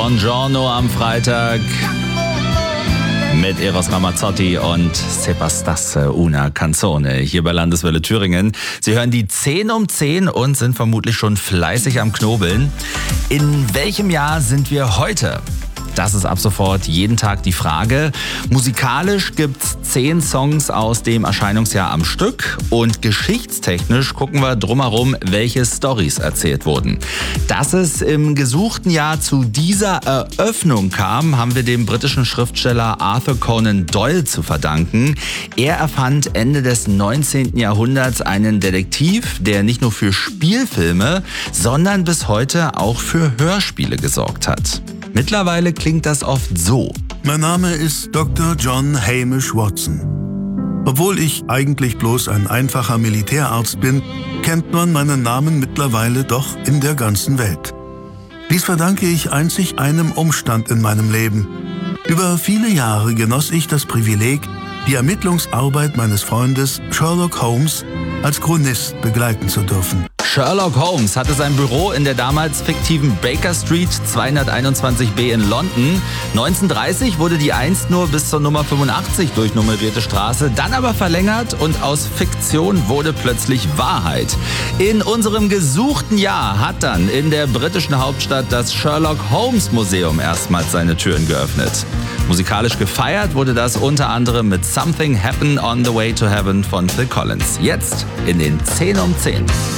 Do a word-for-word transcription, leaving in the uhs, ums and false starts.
Buongiorno am Freitag mit Eros Ramazzotti und Se bastasse una canzone hier bei Landeswelle Thüringen. Sie hören die zehn um zehn und sind vermutlich schon fleißig am Knobeln. In welchem Jahr sind wir heute? Das ist ab sofort jeden Tag die Frage. Musikalisch gibt's zehn Songs aus dem Erscheinungsjahr am Stück und geschichtstechnisch gucken wir drumherum, welche Storys erzählt wurden. Dass es im gesuchten Jahr zu dieser Eröffnung kam, haben wir dem britischen Schriftsteller Arthur Conan Doyle zu verdanken. Er erfand Ende des neunzehnten Jahrhunderts einen Detektiv, der nicht nur für Spielfilme, sondern bis heute auch für Hörspiele gesorgt hat. Mittlerweile klingt das oft so. Mein Name ist Doktor John Hamish Watson. Obwohl ich eigentlich bloß ein einfacher Militärarzt bin, kennt man meinen Namen mittlerweile doch in der ganzen Welt. Dies verdanke ich einzig einem Umstand in meinem Leben. Über viele Jahre genoss ich das Privileg, die Ermittlungsarbeit meines Freundes Sherlock Holmes als Chronist begleiten zu dürfen. Sherlock Holmes hatte sein Büro in der damals fiktiven Baker Street zweihunderteinundzwanzig b in London. neunzehnhundertdreißig wurde die einst nur bis zur Nummer fünfundachtzig durchnummerierte Straße dann aber verlängert und aus Fiktion wurde plötzlich Wahrheit. In unserem gesuchten Jahr hat dann in der britischen Hauptstadt das Sherlock Holmes Museum erstmals seine Türen geöffnet. Musikalisch gefeiert wurde das unter anderem mit Something Happened on the Way to Heaven von Phil Collins. Jetzt in den zehn um zehn.